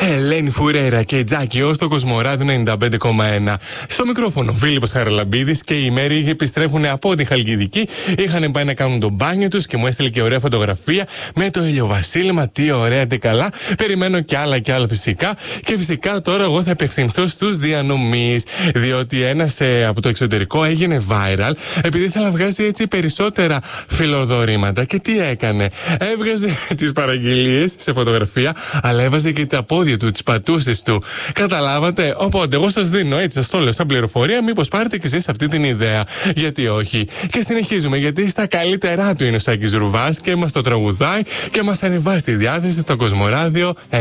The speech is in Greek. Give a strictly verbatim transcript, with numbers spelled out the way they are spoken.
Ελένη Φουρέιρα και Τζάκι Ω στο Κοσμοράδιο ενενήντα πέντε κόμμα ένα. Στο μικρόφωνο Φίλιππος Χαραλαμπίδης και η Μέρη επιστρέφουν από την Χαλκιδική. Είχαν πάει να κάνουν το μπάνιο τους και μου έστειλε και ωραία φωτογραφία με το ηλιοβασίλεμα. Τι ωραία, τι καλά. Περιμένω κι άλλα κι άλλα φυσικά. Και φυσικά τώρα εγώ θα απευθυνθώ στους διανομείς. Διότι ένας ε, από το εξωτερικό έγινε viral επειδή ήθελε να βγάζει έτσι περισσότερα φιλοδορήματα. Και τι έκανε? Έβγαζε τις παραγγελίες σε φωτογραφία, αλλά έβαζε και τα πόδια του, τις πατούσες του. Καταλάβατε? Οπότε εγώ σας δίνω, έτσι σας το λέω σαν πληροφορία, μήπως πάρετε και εσείς αυτή την ιδέα. Γιατί όχι? Και συνεχίζουμε, γιατί στα καλύτερά του είναι ο Σάκης Ρουβάς και μας το τραγουδάει και μας ανεβάζει τη διάθεση στο Κοσμοράδιο